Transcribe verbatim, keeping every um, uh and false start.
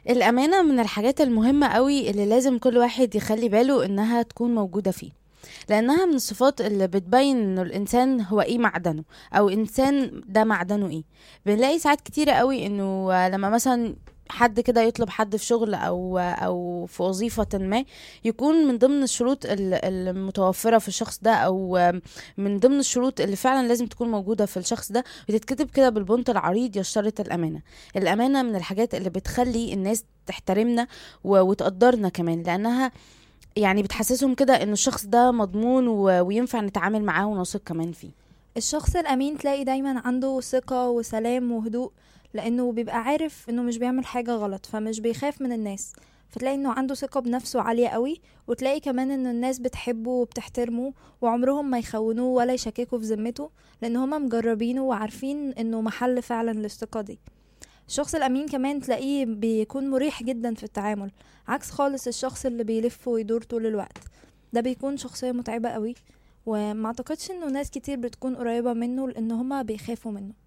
الأمانة من الحاجات المهمة قوي اللي لازم كل واحد يخلي باله إنها تكون موجودة فيه، لأنها من الصفات اللي بتبين إنه الإنسان هو إيه معدنه، أو إنسان ده معدنه إيه. بنلاقي ساعات كتيرة قوي إنه لما مثلا حد كده يطلب حد في شغل او او في وظيفة ما، يكون من ضمن الشروط ال- المتوفرة في الشخص ده، او من ضمن الشروط اللي فعلا لازم تكون موجودة في الشخص ده، بتتكتب كده بالبنط العريض: يشترط الأمانة. الأمانة من الحاجات اللي بتخلي الناس تحترمنا و- وتقدرنا كمان، لأنها يعني بتحسسهم كده إن الشخص ده مضمون و- وينفع نتعامل معاه ونثق كمان فيه. الشخص الأمين تلاقي دايما عنده ثقة وسلام وهدوء، لأنه بيبقى عارف إنه مش بيعمل حاجة غلط، فمش بيخاف من الناس. فتلاقي إنه عنده ثقة بنفسه عالية قوي، وتلاقي كمان إن الناس بتحبه وبتحترمه، وعمرهم ما يخونوه ولا يشككوا في ذمته، لأن هما مجربينه وعارفين إنه محل فعلا للثقة دي. الشخص الأمين كمان تلاقيه بيكون مريح جدا في التعامل، عكس خالص الشخص اللي بيلف ويدور طول الوقت. ده بيكون شخصية متعبة قوي، وما اعتقدش انه ناس كتير بتكون قريبة منه لان هما بيخافوا منه.